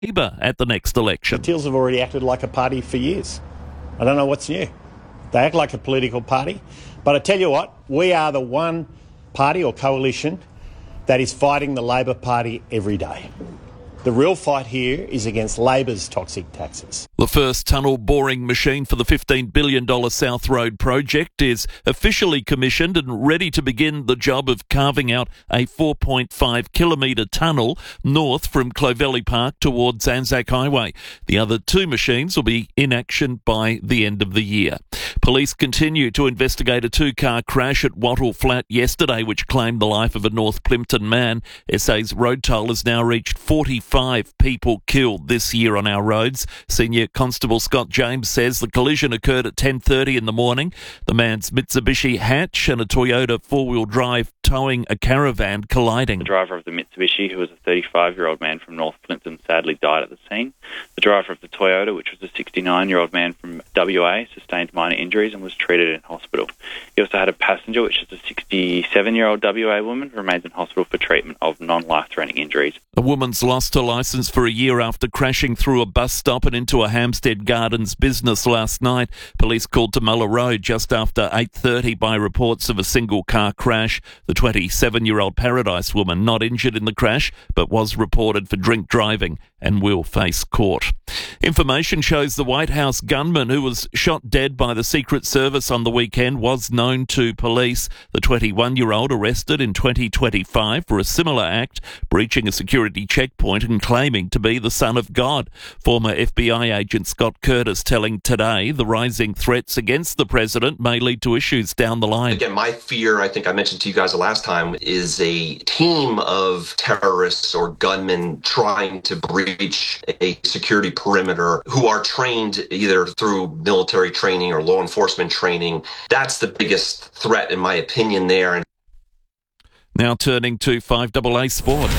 Labor at the next election. The Teals have already acted like a party for years. I don't know what's new. They act like a political party. But I tell you what, we are the one party or coalition that is fighting the Labor Party every day. The real fight here is against Labor's toxic taxes. The first tunnel boring machine for the $15 billion South Road project is officially commissioned and ready to begin the job of carving out a 4.5 kilometre tunnel north from Clovelly Park towards Anzac Highway. The other two machines will be in action by the end of the year. Police continue to investigate a two-car crash at Wattle Flat yesterday, which claimed the life of a North Plympton man. SA's road toll has now reached 45 people killed this year on our roads. Senior Constable Scott James says the collision occurred at 10:30 in the morning. The man's Mitsubishi Hatch and a Toyota four-wheel drive towing a caravan colliding. The driver of the Mitsubishi, who was a 35-year-old man from North Plympton, sadly died at the scene. The driver of the Toyota, which was a 69-year-old man from WA, sustained minor injuries and was treated in hospital. He also had a passenger, which is a 67-year-old WA woman, who remains in hospital for treatment of non-life-threatening injuries. A woman's lost her licence for a year after crashing through a bus stop and into a Hampstead Gardens business last night. Police called to Muller Road just after 8:30 by reports of a single-car crash. The 27-year-old Paradise woman not injured in the crash, but was reported for drink driving and will face court. Information shows the White House gunman who was shot dead by the Secret Service on the weekend was known to police. The 21-year-old arrested in 2025 for a similar act, breaching a security checkpoint and claiming to be the son of God. Former FBI agent Scott Curtis telling Today the rising threats against the president may lead to issues down the line. Again, my fear, I think I mentioned to you guys the last time, is a team of terrorists or gunmen trying to breach a security perimeter who are trained either through military training or law enforcement training. That's the biggest threat, in my opinion, there. Now turning to 5AA Sport.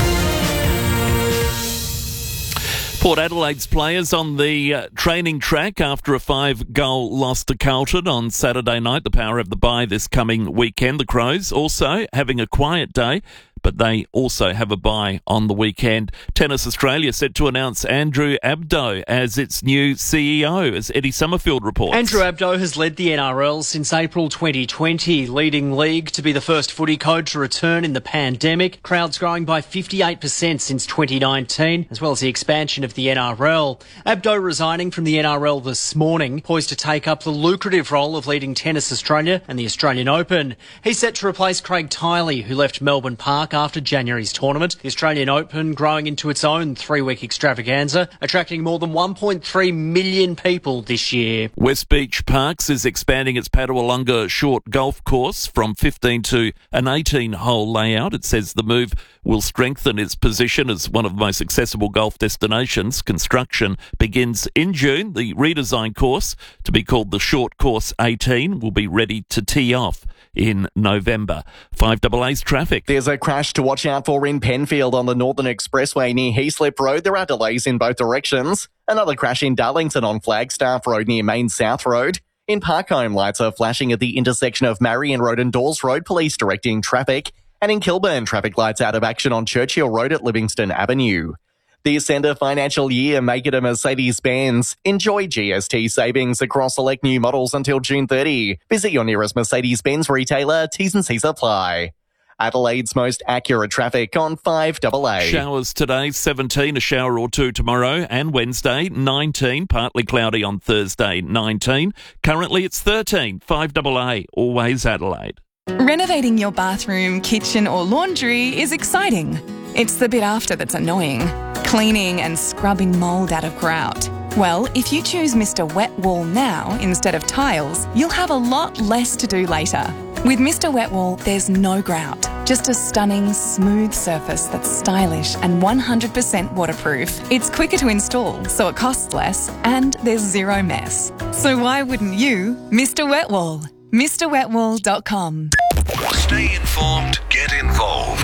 Port Adelaide's players on the training track after a 5-goal loss to Carlton on Saturday night. The power of the bye this coming weekend. The Crows also having a quiet day, but they also have a bye on the weekend. Tennis Australia set to announce Andrew Abdo as its new CEO, as Eddie Summerfield reports. Andrew Abdo has led the NRL since April 2020, leading league to be the first footy coach to return in the pandemic. Crowds growing by 58% since 2019, as well as the expansion of the NRL. Abdo resigning from the NRL this morning, poised to take up the lucrative role of leading Tennis Australia and the Australian Open. He's set to replace Craig Tiley, who left Melbourne Park after January's tournament. The Australian Open growing into its own 3-week extravaganza, attracting more than 1.3 million people this year. West Beach Parks is expanding its Padawalunga short golf course from 15 to an 18-hole layout. It says the move will strengthen its position as one of the most accessible golf destinations. Construction begins in June. The redesigned course, to be called the Short Course 18, will be ready to tee off in November. 5AA's traffic. There's a crash to watch out for in Penfield on the Northern Expressway near Heaslip Road. There are delays in both directions. Another crash in Darlington on Flagstaff Road near Main South Road. In Parkholme, lights are flashing at the intersection of Marion Road and Dawes Road, police directing traffic. And in Kilburn, traffic lights out of action on Churchill Road at Livingston Avenue. This end of financial year, make it a Mercedes-Benz. Enjoy GST savings across select new models until June 30. Visit your nearest Mercedes-Benz retailer. T's and C's apply. Adelaide's most accurate traffic on 5AA. Showers today, 17, a shower or two tomorrow and Wednesday, 19, partly cloudy on Thursday, 19. Currently it's 13, 5AA, always Adelaide. Renovating your bathroom, kitchen or laundry is exciting. It's the bit after that's annoying. Cleaning and scrubbing mould out of grout. Well, if you choose Mr. Wet Wall now instead of tiles, you'll have a lot less to do later. With Mr. Wet Wall, there's no grout, just a stunning, smooth surface that's stylish and 100% waterproof. It's quicker to install, so it costs less, and there's zero mess. So why wouldn't you? Mr. Wet Wall. MrWetWall.com. Stay informed, get involved.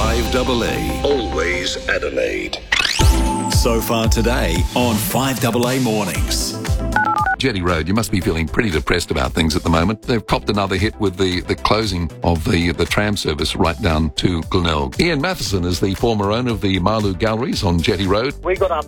5AA, always Adelaide. So far today on 5AA Mornings. Jetty Road, you must be feeling pretty depressed about things at the moment. They've copped another hit with the closing of the tram service right down to Glenelg. Ian Matheson is the former owner of the Marloo Galleries on Jetty Road. We got up